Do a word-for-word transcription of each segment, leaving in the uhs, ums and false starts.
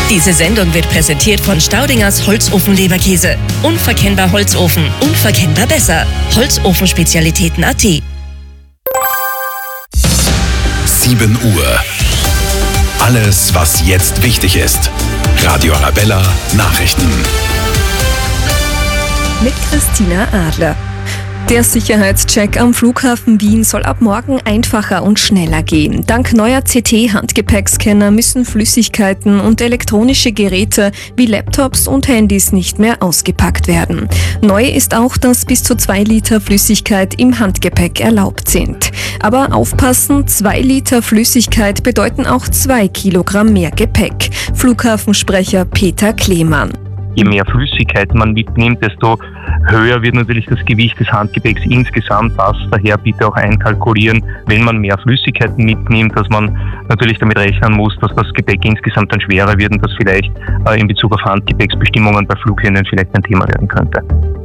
Diese Sendung wird präsentiert von Staudingers Holzofen-Leberkäse. Unverkennbar Holzofen, unverkennbar besser. Holzofenspezialitäten Punkt a t. sieben Uhr. Alles, was jetzt wichtig ist. Radio Arabella Nachrichten. Mit Christina Adler. Der Sicherheitscheck am Flughafen Wien soll ab morgen einfacher und schneller gehen. Dank neuer C T-Handgepäckscanner müssen Flüssigkeiten und elektronische Geräte wie Laptops und Handys nicht mehr ausgepackt werden. Neu ist auch, dass bis zu zwei Liter Flüssigkeit im Handgepäck erlaubt sind. Aber aufpassen, zwei Liter Flüssigkeit bedeuten auch zwei Kilogramm mehr Gepäck. Flughafensprecher Peter Klemann. Je mehr Flüssigkeit man mitnimmt, desto höher wird natürlich das Gewicht des Handgepäcks insgesamt. Das daher bitte auch einkalkulieren, wenn man mehr Flüssigkeiten mitnimmt, dass man natürlich damit rechnen muss, dass das Gepäck insgesamt dann schwerer wird und das vielleicht äh, in Bezug auf Handgepäcksbestimmungen bei Fluglinien vielleicht ein Thema werden könnte.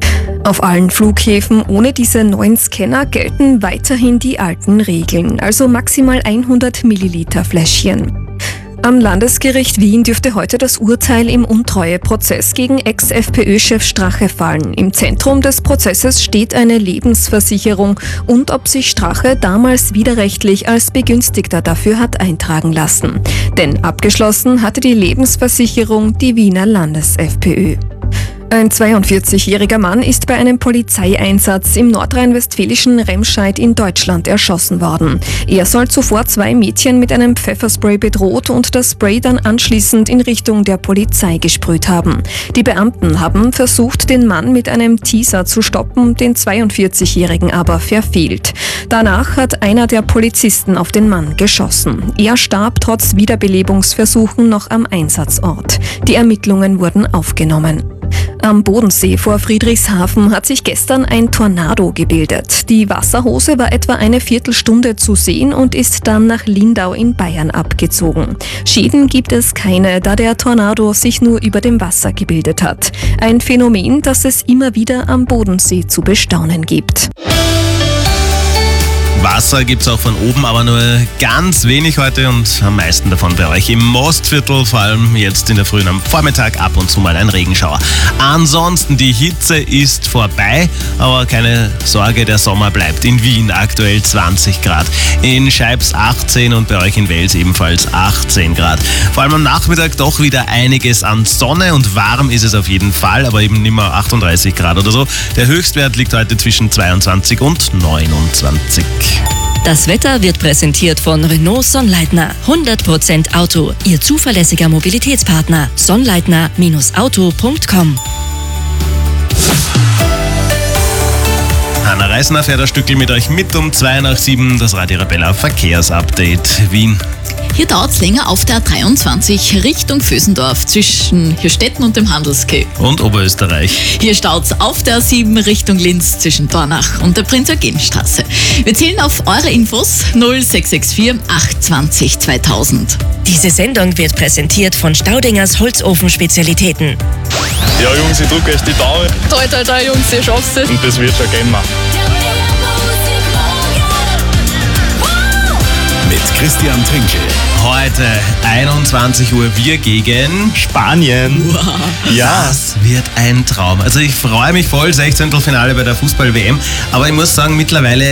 Auf allen Flughäfen ohne diese neuen Scanner gelten weiterhin die alten Regeln, also maximal hundert Milliliter Fläschchen. Am Landesgericht Wien dürfte heute das Urteil im Untreueprozess gegen Ex-F P Ö-Chef Strache fallen. Im Zentrum des Prozesses steht eine Lebensversicherung und ob sich Strache damals widerrechtlich als Begünstigter dafür hat eintragen lassen. Denn abgeschlossen hatte die Lebensversicherung die Wiener Landes-F P Ö. Ein zweiundvierzigjähriger Mann ist bei einem Polizeieinsatz im nordrhein-westfälischen Remscheid in Deutschland erschossen worden. Er soll zuvor zwei Mädchen mit einem Pfefferspray bedroht und das Spray dann anschließend in Richtung der Polizei gesprüht haben. Die Beamten haben versucht, den Mann mit einem Teaser zu stoppen, den zweiundvierzigjährigen aber verfehlt. Danach hat einer der Polizisten auf den Mann geschossen. Er starb trotz Wiederbelebungsversuchen noch am Einsatzort. Die Ermittlungen wurden aufgenommen. Am Bodensee vor Friedrichshafen hat sich gestern ein Tornado gebildet. Die Wasserhose war etwa eine Viertelstunde zu sehen und ist dann nach Lindau in Bayern abgezogen. Schäden gibt es keine, da der Tornado sich nur über dem Wasser gebildet hat. Ein Phänomen, das es immer wieder am Bodensee zu bestaunen gibt. Wasser gibt's auch von oben, aber nur ganz wenig heute und am meisten davon bei euch im Mostviertel, vor allem jetzt in der Früh am Vormittag ab und zu mal ein Regenschauer. Ansonsten, die Hitze ist vorbei, aber keine Sorge, der Sommer bleibt. In Wien aktuell zwanzig Grad, in Scheibs achtzehn und bei euch in Wels ebenfalls achtzehn Grad. Vor allem am Nachmittag doch wieder einiges an Sonne und warm ist es auf jeden Fall, aber eben nicht mehr achtunddreißig Grad oder so. Der Höchstwert liegt heute zwischen zweiundzwanzig und neunundzwanzig. Das Wetter wird präsentiert von Renault Sonnleitner. hundert Prozent Auto, Ihr zuverlässiger Mobilitätspartner. Sonnleitner Auto Punkt com. Hanna Reisner fährt ein Stückchen mit euch mit um zwei nach sieben, das Radio Arabella Verkehrsupdate Wien. Hier dauert es länger auf der A dreiundzwanzig Richtung Vösendorf zwischen Hirstetten und dem Handelskeh. Und Oberösterreich. Hier staut es auf der A sieben Richtung Linz zwischen Dornach und der Prinz-Eugen-Straße. Wir zählen auf eure Infos null sechs sechs vier acht zwanzig zweitausend. Diese Sendung wird präsentiert von Staudingers Holzofenspezialitäten. Ja Jungs, ich drücke euch die Daumen. Toi, toi, toi Jungs, ihr schafft es. Und das wird schon gehen, Mann. Mit Christian Trinkel. Heute einundzwanzig Uhr wir gegen Spanien. Wow. Ja. Das wird ein Traum. Also ich freue mich voll, Sechzehntelfinale bei der Fußball-W M. Aber ich muss sagen, mittlerweile